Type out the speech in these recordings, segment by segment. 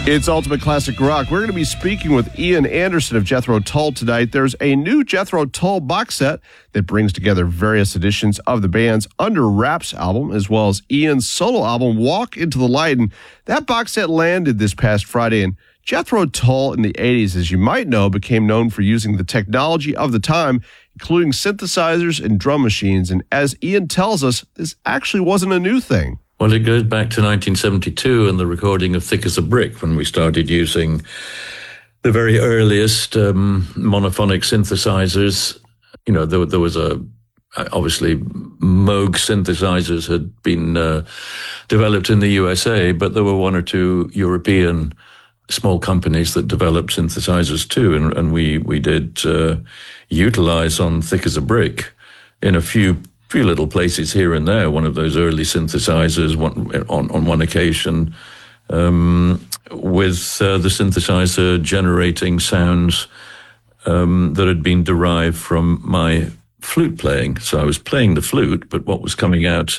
It's Ultimate Classic Rock. We're going to be speaking with Ian Anderson of Jethro Tull tonight. There's a new Jethro Tull box set that brings together various editions of the band's Under Wraps album, as well as Ian's solo album, Walk Into the Light. And that box set landed this past Friday. And Jethro Tull in the 80s, as you might know, became known for using the technology of the time, including synthesizers and drum machines. And as Ian tells us, this actually wasn't a new thing. Well, it goes back to 1972 and the recording of Thick as a Brick, when we started using the very earliest monophonic synthesizers. You know, there was obviously Moog synthesizers had been developed in the USA, but there were one or two European small companies that developed synthesizers too, and we did utilize on Thick as a Brick in a few little places here and there, one of those early synthesizers on one occasion, with the synthesizer generating sounds that had been derived from my flute playing. So I was playing the flute, but what was coming out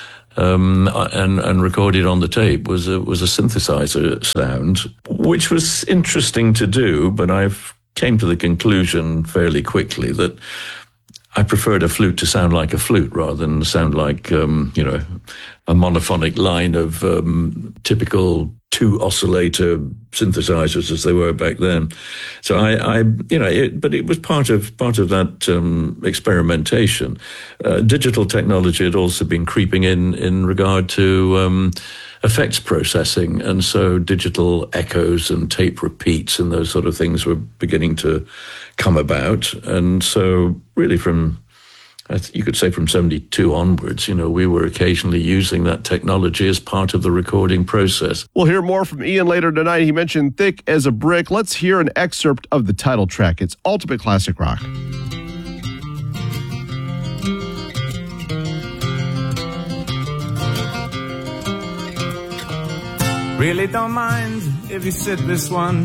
and recorded on the tape was a synthesizer sound, which was interesting to do, but I've came to the conclusion fairly quickly that I preferred a flute to sound like a flute rather than sound like, a monophonic line of typical two oscillator synthesizers as they were back then. So but it was part of that experimentation. Digital technology had also been creeping in regard to effects processing, and so digital echoes and tape repeats and those sort of things were beginning to come about. And so really you could say from 72 onwards, we were occasionally using that technology as part of the recording process. We'll hear more from Ian later tonight. He mentioned Thick as a Brick. Let's hear an excerpt of the title track. It's Ultimate Classic Rock. Really don't mind if you sit this one